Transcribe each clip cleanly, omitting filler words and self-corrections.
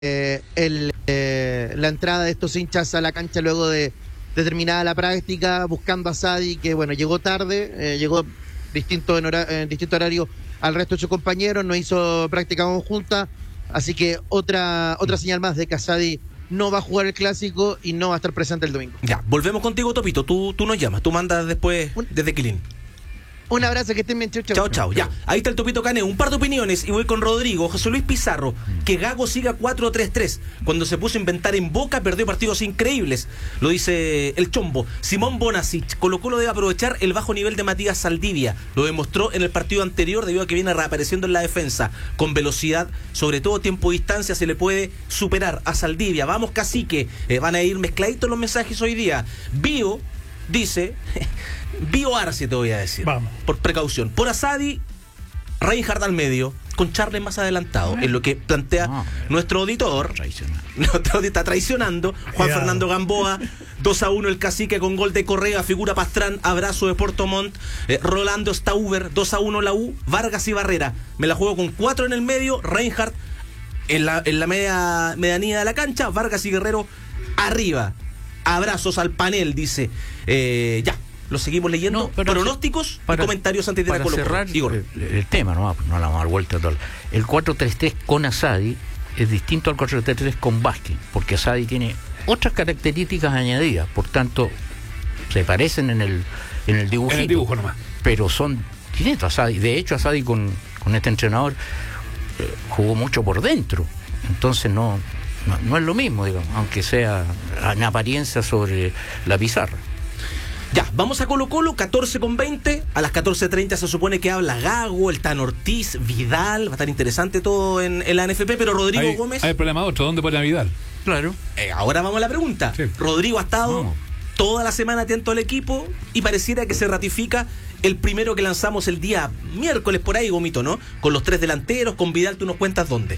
la entrada de estos hinchas a la cancha luego de terminada la práctica, buscando a Sadi, que bueno, llegó tarde, llegó en distinto horario al resto de sus compañeros, no hizo práctica conjunta, así que otra señal más de que Sadi no va a jugar el clásico y no va a estar presente el domingo. Ya, volvemos contigo, Topito, tú nos llamas, tú mandas después desde Quilín. Un abrazo, que estén bien, chau. Chao. Ya, ahí está el Topito Cane. Un par de opiniones y voy con Rodrigo. José Luis Pizarro, que Gago siga 4-3-3. Cuando se puso a inventar en Boca, perdió partidos increíbles. Lo dice el Chombo. Simón Bonasic, Colo-Colo debe aprovechar el bajo nivel de Matías Saldivia. Lo demostró en el partido anterior debido a que viene reapareciendo en la defensa. Con velocidad, sobre todo tiempo y distancia, se le puede superar a Saldivia. Vamos, Cacique. Van a ir mezcladitos los mensajes hoy día. Bio dice... Bio Arce, te voy a decir. Vamos. Por precaución. Por Asadi, Reinhardt al medio, con Charles más adelantado. Es lo que plantea nuestro auditor. Está traicionando. Juan Fernando Gamboa. 2-1 el Cacique con gol de Correa. Figura Pastrán. Abrazo de Puerto Montt. Rolando Stauber. 2-1 la U. Vargas y Barrera. Me la juego con 4 en el medio. Reinhardt en la medianía de la cancha. Vargas y Guerrero arriba. Abrazos al panel, dice. Ya. Lo seguimos leyendo. No, pronósticos y comentarios antes de la Colo-Colo. Para cerrar el tema, no le vamos a dar vuelta a todo. El 4-3-3 con Asadi es distinto al 4-3-3 con Vázquez, porque Asadi tiene otras características añadidas, por tanto, se parecen en el dibujito. En el dibujo nomás. Pero son distintos. Asadi, de hecho, Asadi con este entrenador jugó mucho por dentro. Entonces no es lo mismo, digamos, aunque sea en apariencia sobre la pizarra. Ya, vamos a Colo-Colo, 14:20. A las 14:30 se supone que habla Gago, el Tan Ortiz, Vidal. Va a estar interesante todo en la NFP, pero Rodrigo Gómez... Hay el problema otro, ¿dónde pone a Vidal? Claro. Ahora vamos a la pregunta. Sí. Rodrigo ha estado toda la semana atento al equipo y pareciera que se ratifica el primero que lanzamos el día miércoles por ahí, Gomito, ¿no? Con los 3 delanteros, con Vidal, tú nos cuentas dónde.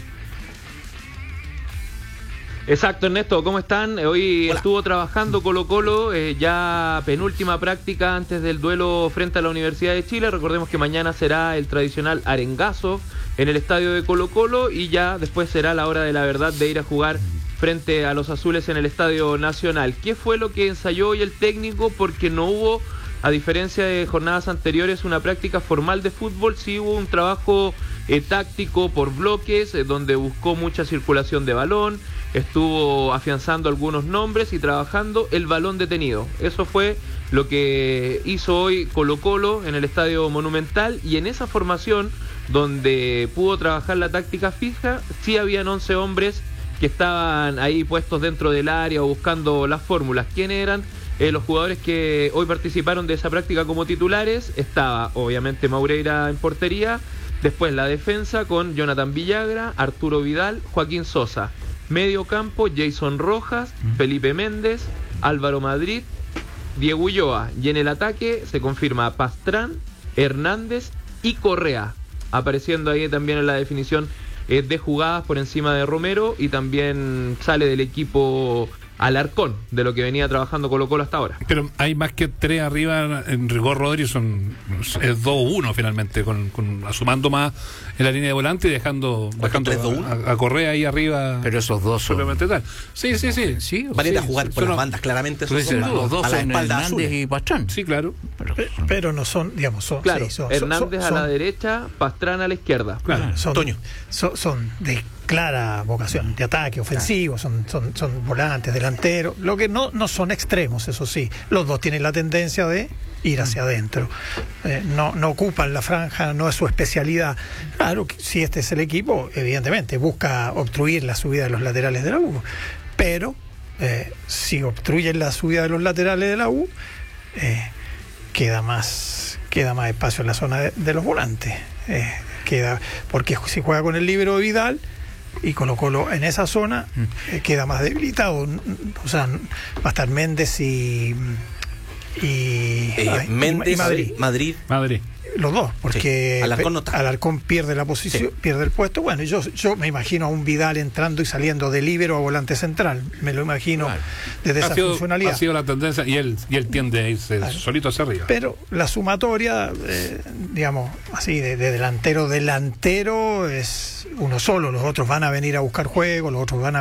Exacto, Ernesto, ¿cómo están? Hoy Hola. Estuvo trabajando Colo-Colo, ya penúltima práctica antes del duelo frente a la Universidad de Chile. Recordemos que mañana será el tradicional arengazo en el estadio de Colo-Colo y ya después será la hora de la verdad de ir a jugar frente a los azules en el Estadio Nacional. ¿Qué fue lo que ensayó hoy el técnico? Porque no hubo, a diferencia de jornadas anteriores, una práctica formal de fútbol, sí hubo un trabajo táctico por bloques, donde buscó mucha circulación de balón, estuvo afianzando algunos nombres y trabajando el balón detenido. Eso fue lo que hizo hoy Colo-Colo en el Estadio Monumental, y en esa formación donde pudo trabajar la táctica fija, sí habían 11 hombres que estaban ahí puestos dentro del área o buscando las fórmulas. ¿Quiénes eran los jugadores que hoy participaron de esa práctica como titulares? Estaba obviamente Maureira en portería, después la defensa con Jonathan Villagra, Arturo Vidal, Joaquín Sosa. Medio campo, Jason Rojas, Felipe Méndez, Álvaro Madrid, Diego Ulloa. Y en el ataque se confirma Pastrán, Hernández y Correa, apareciendo ahí también en la definición de jugadas por encima de Romero, y también sale del equipo Alarcón, de lo que venía trabajando Colo-Colo hasta ahora. Pero hay más que 3 arriba en rigor, Rodríguez, es 2-1 finalmente, sumando más en la línea de volante y dejando a Correa ahí arriba. Pero esos dos son... Tal. Sí. Van a ir a jugar por las bandas, claramente. Los dos a la son espalda Hernández azules. y Pastrán. Sí, claro. Pero no son, digamos, son... Claro, sí, Hernández a la derecha, Pastrán a la izquierda. Claro. Son de clara vocación, de ataque ofensivo, son volantes, delanteros, lo que no son extremos, eso sí. Los dos tienen la tendencia de ir hacia adentro. No ocupan la franja, no es su especialidad. Claro que si este es el equipo, evidentemente busca obstruir la subida de los laterales de la U, pero si obstruyen la subida de los laterales de la U, queda más espacio en la zona de los volantes. Porque si juega con el líbero de Vidal y Colo-Colo en esa zona, queda más debilitado. O sea, va a estar Méndez y Méndez, Madrid. Los dos, porque sí. Alarcón pierde la posición, pierde el puesto. Bueno, yo me imagino a un Vidal entrando y saliendo de líbero a volante central. Me lo imagino desde esa funcionalidad. Ha sido la tendencia y él tiende a irse solito hacia arriba. Pero la sumatoria, digamos, así, de delantero es uno solo. Los otros van a venir a buscar juego, los otros van a